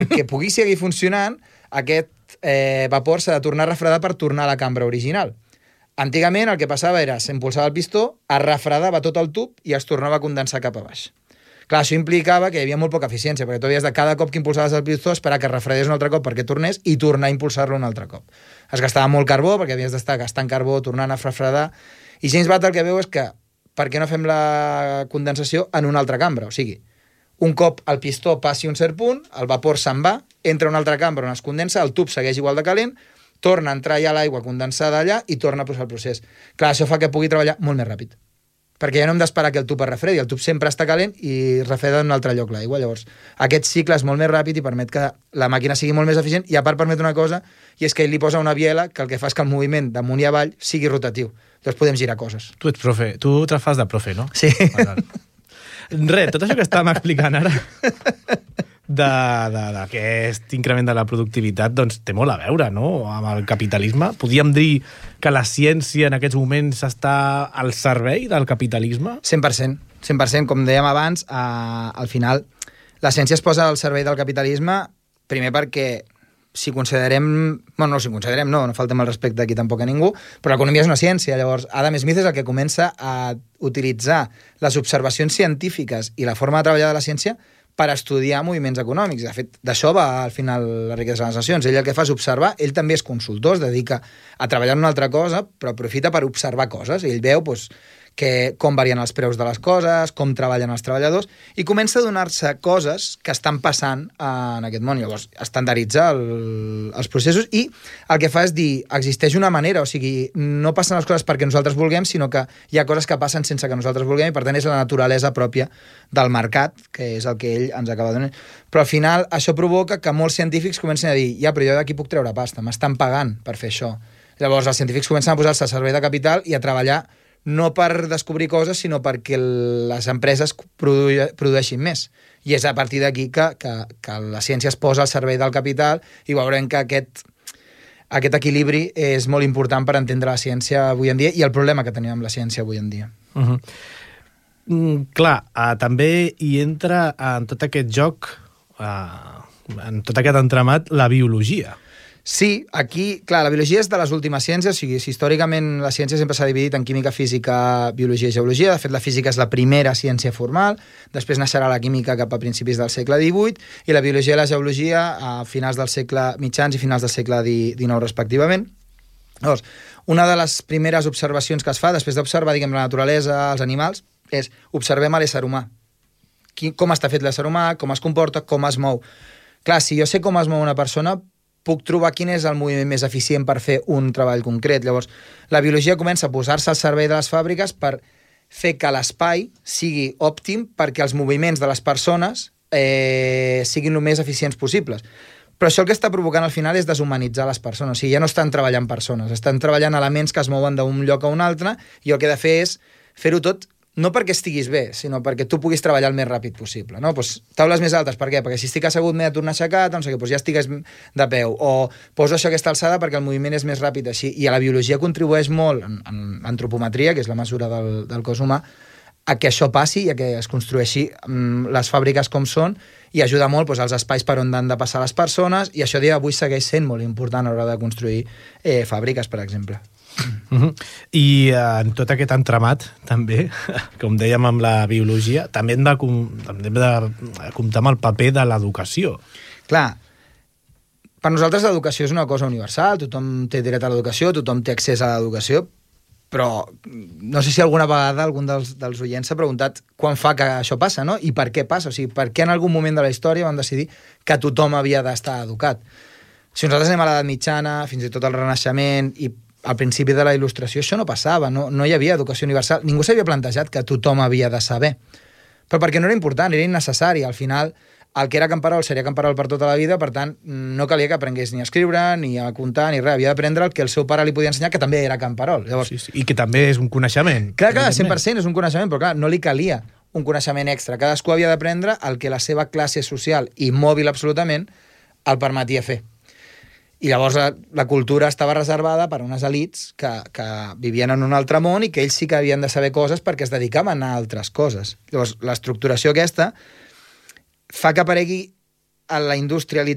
perquè pugui seguir funcionant, aquest vapor s'ha de tornar a refredar per tornar a la cambra original. Antigament el que passava era, s'impulsava el pistó, es refredava tot el tub i es tornava a condensar cap a baix. Clar, això implicava que hi havia molt poca eficiència, perquè tu havies de cada cop que impulsaves el pistó esperar que es refredés un altre cop perquè tornés i tornar a impulsar-lo un altre cop. Es gastava molt carbó, perquè havies d'estar gastant carbó, tornant a refredar, i James Watt el que veu és que per què no fem la condensació en una altra cambra? O sigui, un cop el pistó passi un cert punt, el vapor se'n va, entra a una altra cambra on es condensa, el tub segueix igual de calent, torna a entrar ja l'aigua condensada allà i torna a posar el procés. Clar, això fa que pugui treballar molt més ràpid, perquè ja no hem d'esperar que el tub es refredi, el tub sempre està calent i refreda en un altre lloc l'aigua. Llavors, aquest cicle és molt més ràpid i permet que la màquina sigui molt més eficient, i a part permet una cosa, i és que ell li posa una biela que el que fa és que el moviment d'amunt i avall sigui rotatiu. Llavors podem girar coses. Tu ets profe, tu te fas de profe, no? Sí. Res, tot això que estàvem explicant ara d'aquest increment de la productivitat, doncs té molt a veure, no?, amb el capitalisme. Podríem dir que la ciència en aquests moments està al servei del capitalisme? 100%. 100%. Com dèiem abans, al final la ciència es posa al servei del capitalisme, primer perquè si considerem... Bueno, no faltem el respecte aquí tampoc a ningú, però l'economia és una ciència. Llavors, Adam Smith és el que comença a utilitzar les observacions científiques i la forma de treballar de la ciència per estudiar moviments econòmics. De fet, d'això va al final la riquesa de les nacions. Ell el que fa és observar, ell també és consultor, es dedica a treballar en una altra cosa, però aprofita per observar coses. Ell veu com varien els preus de les coses, com treballen els treballadors, i comença a donar-se coses que estan passant en aquest món. Llavors, estandaritza els processos, i el que fa és dir, existeix una manera, o sigui, no passen les coses perquè nosaltres vulguem, sinó que hi ha coses que passen sense que nosaltres vulguem, i per tant és la naturalesa pròpia del mercat, que és el que ell ens acaba donant. Però al final això provoca que molts científics comencen a dir, ja, però jo d'aquí puc treure pasta, m'estan pagant per fer això. Llavors els científics comencen a posar-se al servei de capital i a treballar no per descobrir coses, sinó perquè les empreses produeixin més. I és a partir d'aquí que la ciència es posa al servei del capital, i veurem que aquest equilibri és molt important per entendre la ciència avui en dia i el problema que tenim amb la ciència avui en dia. Clar, també hi entra en tot aquest joc, en tot aquest entramat, la biologia. Sí, aquí, clar, la biologia és de les últimes ciències, o sigui, històricament la ciència sempre s'ha dividit en química, física, biologia i geologia. De fet, la física és la primera ciència formal, després naixerà la química cap a principis del segle XVIII, i la biologia i la geologia a finals del segle mitjans i finals del segle XIX, respectivament. Llavors, una de les primeres observacions que es fa, després d'observar, diguem, la naturalesa, els animals, és observem a l'ésser humà. Com està fet l'ésser humà, com es comporta, com es mou. Clar, si jo sé com es mou una persona, puc trobar quin és el moviment més eficient per fer un treball concret. Llavors, la biologia comença a posar-se al servei de les fàbriques per fer que l'espai sigui òptim perquè els moviments de les persones siguin el més eficients possibles. Però això el que està provocant al final és deshumanitzar les persones. O sigui, ja no estan treballant persones, estan treballant elements que es mouen d'un lloc a un altre, i el que he de fer és fer-ho tot no perquè estiguis bé, sinó perquè tu puguis treballar el més ràpid possible, no? Pues, taules més altes, per què? Perquè si estic assegut m'he de tornar a aixecar, doncs ja estigues de peu, o poso això a aquesta alçada perquè el moviment és més ràpid així. I a la biologia contribueix molt, en antropometria, que és la mesura del cos humà, a que això passi i a que es construeixi les fàbriques com són, i ajuda molt als espais per on han de passar les persones, i això avui segueix sent molt important a l'hora de construir fàbriques, per exemple. I en tot aquest entramat també, com dèiem amb la biologia, també hem de comptar amb el paper de l'educació. Clar, per nosaltres l'educació és una cosa universal, tothom té dret a l'educació, tothom té accés a l'educació, però no sé si alguna vegada algun dels oients s'ha preguntat quan fa que això passa, no? I per què passa? O sigui, per què en algun moment de la història van decidir que tothom havia d'estar educat? Si nosaltres anem a l'edat mitjana, fins i tot al Renaixement, i al principi de la Il·lustració això no passava, no hi havia educació universal, ningú s'havia plantejat que tothom havia de saber, però perquè no era important, era innecessari. Al final el que era camperol seria camperol per tota la vida, per tant no calia que aprengués ni a escriure, ni a comptar, ni res, havia d'aprendre el que el seu pare li podia ensenyar, que també era camperol. Llavors, sí. I que també és un coneixement. Clar, 100% és un coneixement, però clar, no li calia un coneixement extra, cadascú havia d'aprendre el que la seva classe social, i mòbil absolutament, el permetia fer. I llavors la cultura estava reservada per a unes elits que vivien en un altre món i que ells sí que havien de saber coses perquè es dedicaven a altres coses. Llavors, l'estructuració aquesta fa que aparegui a la industrialització